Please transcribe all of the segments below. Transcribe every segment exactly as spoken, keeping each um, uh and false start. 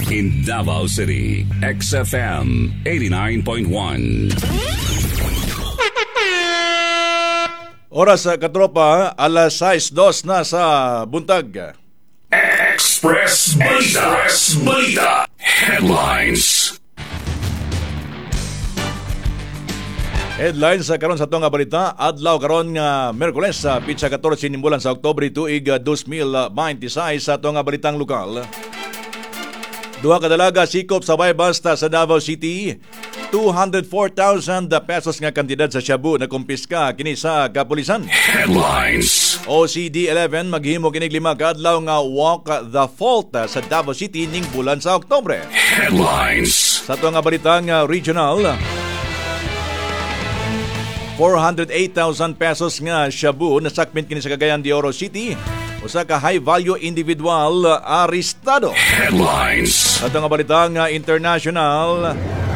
In Davao City, X F M eighty-nine point one. Oras sa katropa, alas sais dos na sa buntag. Express Balita. Express Balita. Headlines. Headlines sa karon sa itong balita. Adlaw karon nga Merkules sa pitsa katorse nimbulan sa Oktubre tuig dos mil twenty-six sa itong balitang lokal. Duha ka dalaga sikop sa Baybasta sa Davao City. two hundred four thousand pesos nga kantidad sa shabu na kumpiska kini sa kapulisan. Headlines. O C D eleven maghimo kinig lima ka adlaw nga walk the fault sa Davao City ning bulan sa Oktubre. Headlines. Sa itong balitang regional, four hundred eight thousand pesos nga shabu na sakmit kini sa Cagayan de Oro City. Usa ka high-value individual arestado. Sa Headlines. itong balitang international,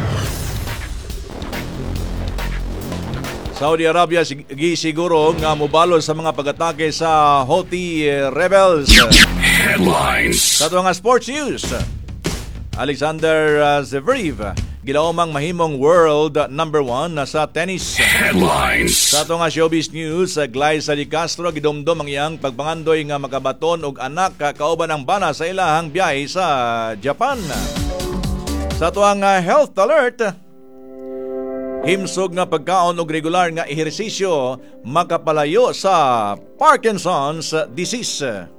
Saudi Arabia gisiguro nga mobalo sa mga pag-atake sa Houthi rebels. Headlines. Sa itong sports news, Alexander Zverev gilaumang mahimong world number one sa tennis. Headlines. Sa itong showbiz news, Glyza de Castro gidumdum ang iyang pagpangandoy nga makabaton og anak kauban ang bana sa ilahang biyahe sa Japan. Sa itong health alert, himsog nga pagkaon og regular nga ehersisyo makapalayo sa Parkinson's disease.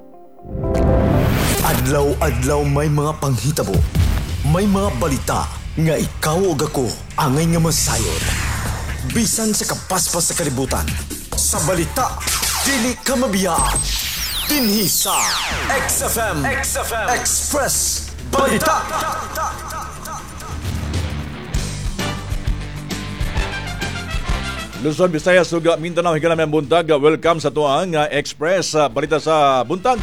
Adlaw-adlaw may mga panghitabo, may mga balita nga ikaw ug ako angay nga masayod. Bisan sa kapaspas sa kalibutan, sa balita dili ka mabiyaan. Dinhi sa X F M, X F M Express Balita. Luzon, Visayas, ug Mindanao higala may buntag. Welcome sa tuang Express Balita sa buntag.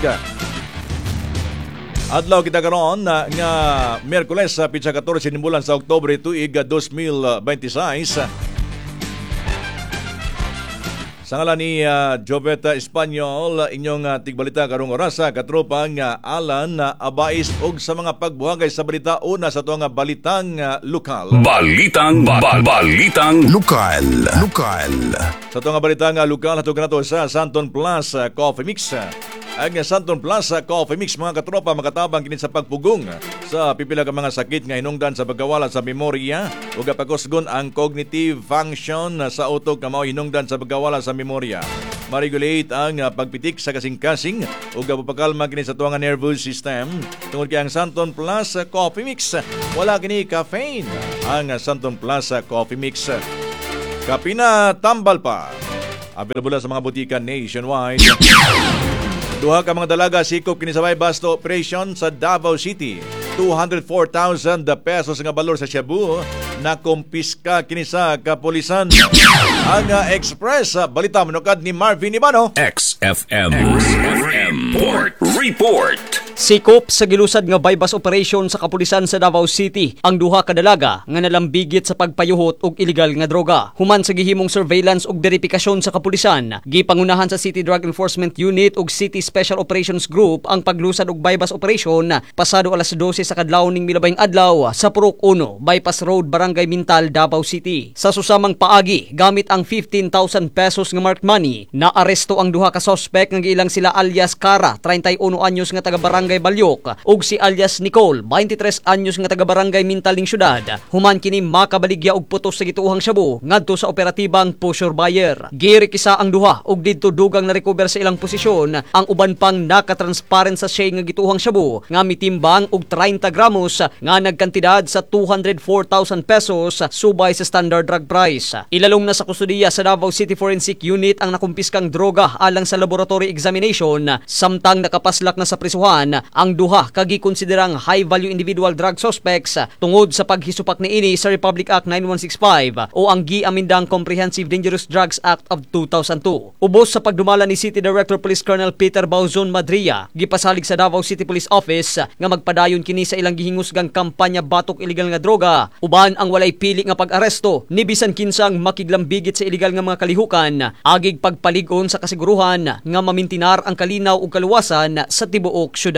Adlaw kita karon nga Miyerkules sa pitsa katorse nimbulan sa Oktubre tuig dos mil twenty-six. Sa ngalan ni uh, Joveta Espanyol, inyong uh, tigbalita karong oras sa katropang uh, Alan uh, Abais og sa mga pagbuhangay sa balita. Una sa tuang balitang uh, lokal. Balitang ba- ba- Balitang Lokal. Lokal. Sa tuang balitang uh, lokal hatog nato sa Santon Plus uh, Coffee Mix. Ang Santon Plus Coffee Mix mga katropa makatabang kini sa pagpugong sa pipila ka mga sakit nga hinungdan sa pagkawala sa memorya ug pagkusgon ang cognitive function sa utok nga mao hinungdan sa pagkawala sa memorya. Ma-regulate ang pagpitik sa kasing-kasing ug papakalma kini sa tuwang nervous system. Tungod kay ang Santon Plus Coffee Mix wala kini caffeine. Ang Santon Plus Coffee Mix kapina tambal pa. Available sa mga butika nationwide. Duha ka mga dalaga sikop kini sa Baybasta operation sa Davao City. two hundred four thousand pesos nga balor sa shabu na kumpiska kini sa kapulisan. Ang uh, Express balita manukad ni Marvin Ibano. X F M Report. Report. Sikop sa gilusad nga bypass operation sa kapulisan sa Davao City ang duha ka dalaga nga nalambigit sa pagpayuhot og illegal nga droga. Human sa gihimong surveillance ug verifikasyon sa kapulisan, gipangunahan sa City Drug Enforcement Unit ug City Special Operations Group ang paglusad og bypass operation pasado alas dose sa kadlaw ning milabayng adlaw sa Purok one, Bypass Road, Barangay Mintal, Davao City. Sa susamang paagi, gamit ang fifteen thousand pesos nga marked money, naaresto ang duha ka suspect nga giilang sila alias Cara, thirty-one anyos nga taga Barangay Balyok, ug si alias Nicole, twenty-three anyos nga taga Barangay Mintal ning syudad. Human kini makabaligya og putos sa gituohang shabu ngadto sa operatibang Pusher Buyer. Girikisa ang duha ug didto dugang na recover sa ilang posisyon ang uban pang nakatransparent sa shay nga gituohang shabu nga mitimbang og thirty gramos nga nagkantidad sa two hundred four thousand pesos subay sa standard drug price. Ilalong na sa kustudiya sa Davao City Forensic Unit ang nakumpiskang droga alang sa laboratory examination samtang nakapaslak na sa prisuhan ang duha kagi konsiderang high value individual drug suspects tungod sa paghisupak niini sa Republic Act ninety-one sixty-five o ang giamindang Comprehensive Dangerous Drugs Act of two thousand two. Ubos sa pagdumala ni City Director Police Colonel Peter Bauzon Madria, gipasalig sa Davao City Police Office nga magpadayon kini sa ilang gihingusgang kampanya batok illegal nga droga, uban ang walay pili nga pag-aresto ni bisan kinsang makiglambigit sa illegal nga mga kalihukan, agig pagpaligon sa kasiguruhan nga mamintinar ang kalinaw ug kaluwasan sa tibuok syudad.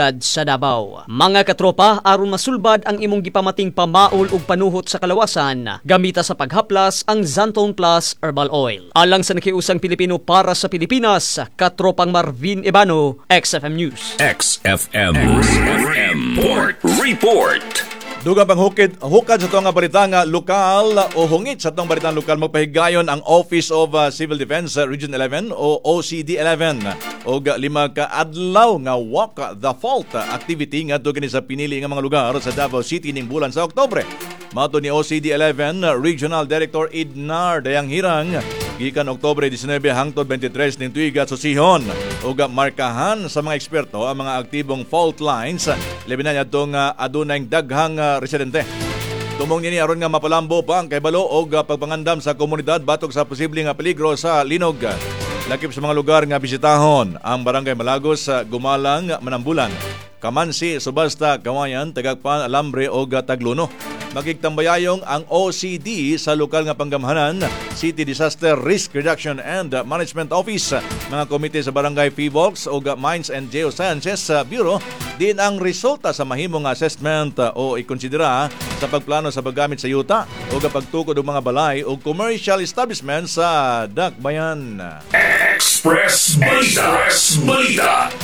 syudad sa Davao. Mga katropa, aron masulbad ang imong gipamating pamaol ug panuhot sa kalawasan, gamita sa paghaplas ang Zantone Plus Herbal Oil. Alang sa nakiusang Pilipino para sa Pilipinas, katropang Marvin Ebano, X F M News. X F M. X F M. Port Report. Dugang pang hukid, hukad sa itong balita nga lokal o hungit sa itong balitang lokal magpahigayon ang Office of uh, Civil Defense uh, Region eleven o O C D eleven o lima ka adlaw nga walk the fault activity nga dugang sa pinili nga mga lugar sa Davao City ning bulan sa Oktubre. Mato ni O C D eleven Regional Director Idnar Dayang Hirang, gikan Oktubre nineteen hangtod twenty-tres ning tuiga sa Sihon ug markahan sa mga eksperto ang mga aktibong fault lines labi na atong uh, adunay daghang uh, residente. Tumong nini aron nga mapalambo pa ang kaybalo og uh, pagpangandam sa komunidad batok sa posibleng uh, peligro sa linog. Lakip sa mga lugar nga bisitahon ang Barangay Malagos, uh, Gumalang, Manambulan, Kamansi, Subasta, Kawayan, Tagakpan, Alambre o Tagluno. Magigtambayayong ang O C D sa lokal nga panggamhanan, City Disaster Risk Reduction and Management Office, mga komite sa Barangay P V O X o Mines and Geosciences Bureau, din ang resulta sa mahimong assessment o ikonsidera sa pagplano sa paggamit sa yuta o pagtukod ng mga balay o commercial establishment sa Dakbayan. Express Balita. Express Balita.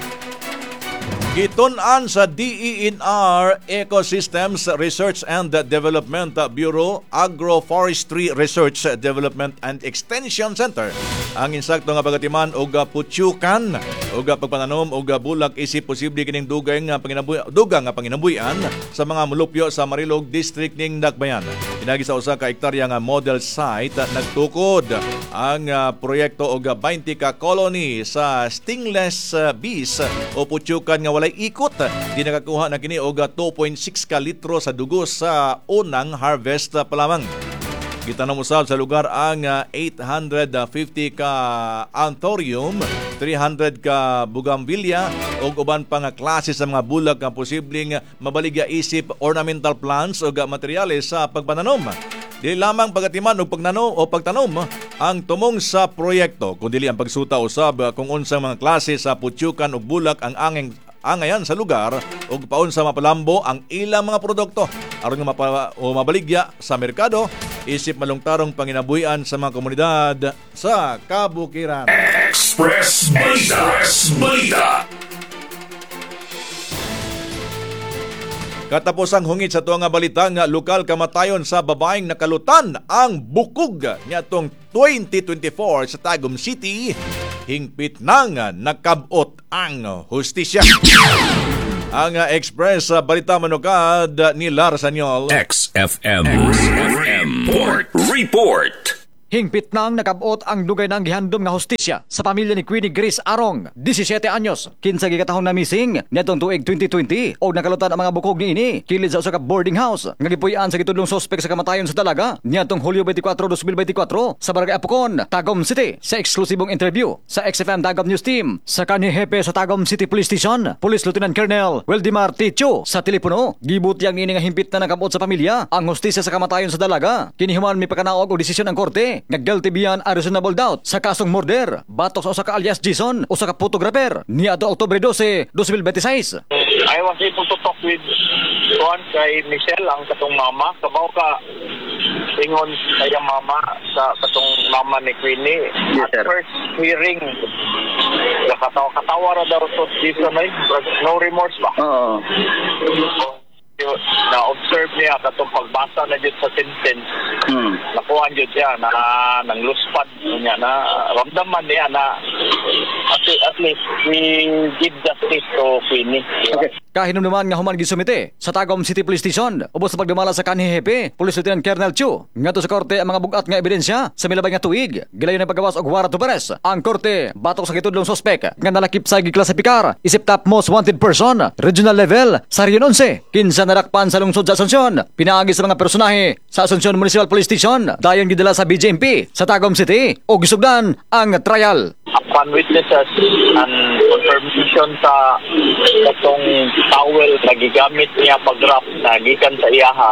Gitun-an sa D E N R Ecosystems Research and Development Bureau Agroforestry Research Development and Extension Center ang insakto nga pagatiman og putyukan og pagpananom og bulak isip posible kining dugay nga panginabuhi dugang nga panginabuhian sa mga mulupyo sa Marilog District ning Dakbayan. Pinagi sa usa ka hektarya nga model site nagtukod ang uh, proyekto og twenty ka colony sa stingless uh, bees o putyukan nga walay ikot. Di nakakuha na kini og two point six ka litro sa dugo sa unang harvest pa lamang. Gitanong usab sa lugar ang uh, eight hundred fifty ka anthurium, three hundred ka bougainvillea ug uban pa nga klase sa mga bulag nga posibleng mabaligya isip ornamental plants ug materyales sa pagpananom. Dili lamang pagatiman o pagnanom o pagtanom ang tumong sa proyekto, kundi ang pagsuta usab kung unsang mga klase sa putyukan ug bulak ang angeng angayan sa lugar ug paun sa mapalambo ang ilang mga produkto aron nga mapa, o mabaligya sa merkado isip malungtarong panginabuhian sa mga komunidad sa kabukiran. Express Balita. Express Balita. Katapos ang hungit sa tuwa nga balita nga lokal kamatayon sa babaeng nakalutan ang bukog niadtong twenty twenty-four sa Tagum City, hingpit nang nakabot ang hustisya. Ang uh, Express uh, Balita manukad ni Lar Sanyol. X F M. X F M. Port Report. Hingpit nang nakabot ang dugay ng gihandom nga hustisya sa pamilya ni Queenie Grace Arong, seventeen anyos, kinsa gikatahon na missing nitong tuig twenty twenty o nakalutan ang mga bukog niini kilid sa usa ka boarding house nga gipuy-an sa gitudlong suspek sa kamatayon sa dalaga niadtong Hulyo twenty-four, twenty twenty-four sa Barangay Apocon, Tagum City. Sa eksklusibong interview sa X F M Tagum News Team sa kanhi hepe sa Tagum City Police Station, Police Lieutenant Colonel Wildemar Ticho, sa telepono gibutyang niini nga hingpit na nakabot sa pamilya ang hustisya sa kamatayon sa dalaga. Kinihuman mi pakanaog og desisyon ang korte nga guilty beyond a reasonable doubt sa kasong murder batok sa usa ka alias Jason, usa ka photographer niadto Oktubre twelve, twenty twenty-six. I was able to talk with Juan kay Michelle, ang katong mama. Sabaw ka ingon kaya mama sa katong mama ni Queenie. Yes, at first hearing nakatawa-katawa ra daw to dito na no remorse ba? Oo. Na-observe niya katong pagbasa na dyan sa sentence. Hmm. Nakuha dyan siya na nang luspad niya na ramdaman niya na at, at least we give justice to Queenie. Okay. Kahinumduman nga human gisumite sa Tagum City Police Station ubos sa pagdumala sa kanhi hepe Police Lieutenant Colonel Chu ngadto sa korte ang mga bugat nga ebidensya sa milabay nga tuig gilayon ang paggawas og warrant of arrest. Ang korte batok sa gitudlong suspek nga nalakip sa giklasipikar isip top most wanted person regional level sa Region eleven, kinsa narakpan sa lungsod sa Asuncion, pinaagi sa mga personahe sa Asuncion Municipal Police Station, dayon gidala sa B J M P sa Tagum City o gisugdan ang trial. Upon witnesses and confirmation sa katong towel na gigamit niya pag-wrap na gikan sa iyaha,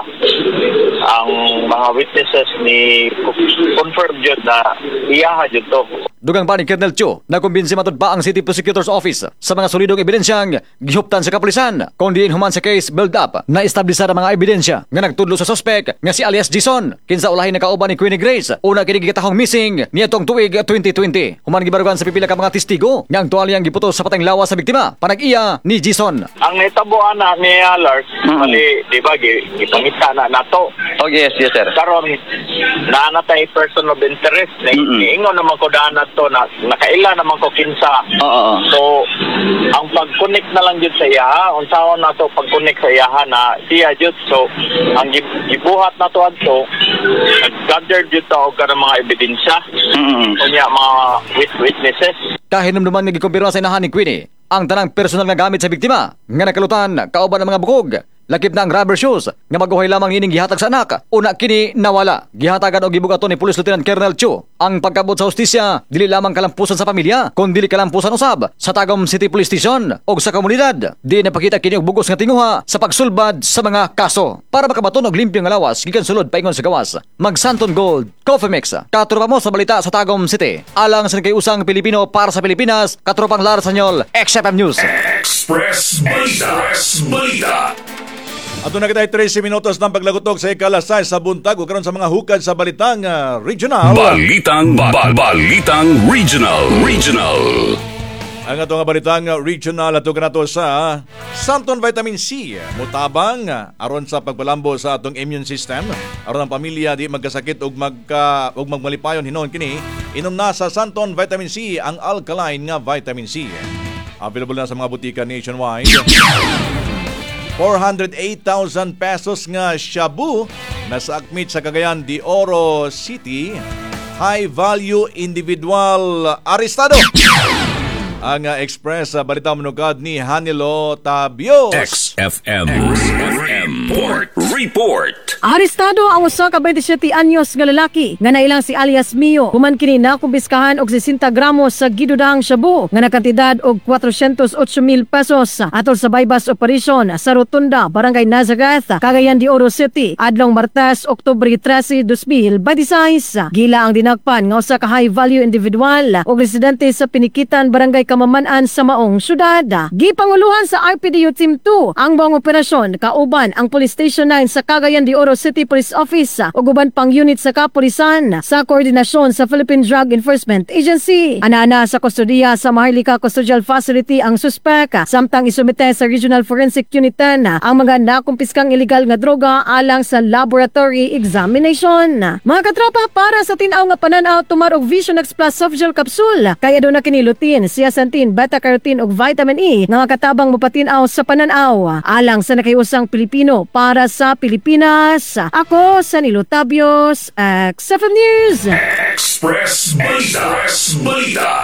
ang mga witnesses ni confirm jud na iyaha jud to. dugang ba ni Colonel Chu na kumbinsi matod ba ang City Prosecutor's Office sa mga solidong ebidensyang gihuptan sa kapulisan kundi human sa case build up na establisa ang mga ebidensya nga nagtudlo sa suspect nga si alias Jason kinsa ulahi nakauban ni Queenie Grace una kini gigitahong missing niadtong tuig twenty twenty. Human gibarugan sa pipila ka mga testigo nga ang tuwalyang giputos sa pateng lawas sa biktima panag-iya ni Jason. Ang nitabuan na ni Lars, mali, di ba, ipangita na nato. Oh, yes, yes, sir. Karon na natay person of interest na ingon naman ko daan na to na nakaila naman ko kinsa. Oo, oo. So ang pag-connect na lang jud sa iya, unsahon na to pag-connect sa iya na siya jud. So ang gibuhat na to adto gather jud ta og kanang mga ebidensya. Mm-hmm. Unya mga witnesses. Kahinumduman nga gikumpirma sa inahan ni Queenie ang tanang personal nga gamit sa biktima nga nakalutan kauban ng mga bukog. Lakip na ang rubber shoes nga maguhay lamang ining gihatag sa anak. Una kini nawala. Gihatagan o gibugaton ni Police Lieutenant Colonel Chu. Ang pagkabot sa hustisya dili lamang kalampusan sa pamilya kundi dili kalampusan usab sa Tagum City Police Station o sa komunidad. Di napakita kini og bugos nga tinguha sa pagsulbad sa mga kaso. Para makabaton og limpyo nga lawas gikan sulod paingon sa gawas. Mag Santon Gold Coffee Mix. Katropa mo sa balita sa Tagum City. Alang sa nagkayusang Pilipino para sa Pilipinas. Katropang Lar Sanyol, X F M News. Express Balita. Express Balita. Ato na kita thirty minutos ng paglagutok sa ikalasay sa buntag o karon sa mga hukad sa balitang uh, regional. Balitang ba- ba- Balitang Regional. Regional. Ang ato nga balitang uh, regional ato kanato sa Santon Vitamin C mutabang uh, aron sa pagpalambo sa atong immune system aron ang pamilya di magkasakit ug magka ug magmalipayon hinon kini inom na sa Santon Vitamin C ang alkaline nga vitamin C. Available na sa mga butika nationwide. four hundred eight thousand pesos nga shabu na sa akmit sa Cagayan de Oro City. High value individual arestado. Ang uh, express uh, balita manugad ni Hanilo Tabios. X F M. Report. Report. Arestado ang usa ka twenty-seven anyos nga lalaki nga nailang si alias Mio. Human kini na kumpiskahan og sixty gramos sa gidudahang shabu nga nakantidad og four hundred eight mil pesos atol sa bypass operation sa Rotunda, Barangay Nazareth, Cagayan de Oro City, adlong Martes, Oktubre thirty, twenty twenty-six. Gila ang dinakpan nga usa ka high value individual og residente sa Pinikitan, Barangay Kamamanan sa maong syudad. Gipanguluhan sa R P D U Team two ang buong operasyon kauban ang Police Station nine sa Cagayan de Oro City Police Office o guban pang unit sa kapulisan sa koordinasyon sa Philippine Drug Enforcement Agency. Anana sa kustodiya sa Maharlika Custodial Facility ang suspek samtang isumite sa Regional Forensic Unit ten ang mga nakumpiskang illegal nga droga alang sa laboratory examination. Mga katropa, para sa tinaw nga pananaw tumar og Vision X Plus soft gel capsule kaya do na kini lutein, zeaxanthin, beta-carotene ug vitamin E nga katabang mopatinaw sa pananaw alang sa nakayusang Pilipino para sa Pilipinas. Ako sa Nilo Tabios, X F M News. Express Balita. Express Balita.